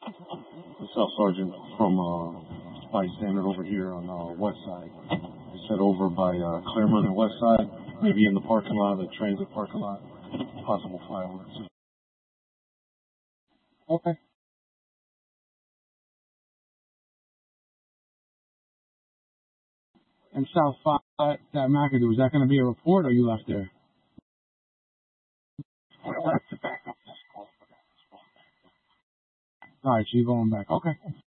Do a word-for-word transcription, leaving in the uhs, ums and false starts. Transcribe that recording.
The South Sergeant from uh, bystander over here on uh, West Side. They said over by uh, Claremont and West Side, maybe in the parking lot, the transit parking lot, possible fireworks. Okay. And South five, that McAdoo, is that going to be a report or you left there? All right, so you're going back. Okay.